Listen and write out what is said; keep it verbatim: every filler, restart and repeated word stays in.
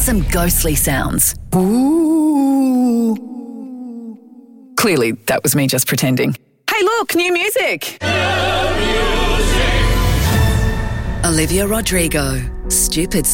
some ghostly sounds. Ooh. Clearly, that was me just pretending. Hey, look, new music. New music. Olivia Rodrigo, Stupid